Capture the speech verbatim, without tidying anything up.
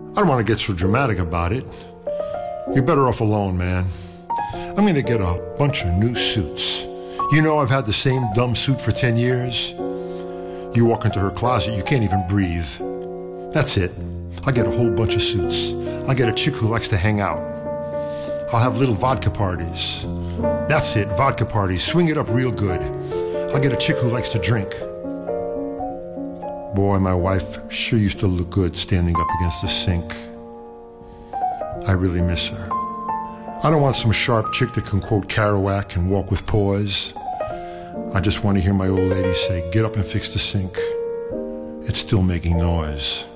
I don't want to get so dramatic about it. You're better off alone, man. I'm going to get a bunch of new suits. You know I've had the same dumb suit for ten years. You walk into her closet, you can't even breathe. That's it. I'll get a whole bunch of suits. I'll get a chick who likes to hang out. I'll have little vodka parties. That's it, vodka parties. Swing it up real good. I'll get a chick who likes to drink. Boy, my wife sure used to look good standing up against the sink. I really miss her. I don't want some sharp chick that can quote Kerouac and walk with poise. I just want to hear my old lady say, get up and fix the sink. It's still making noise.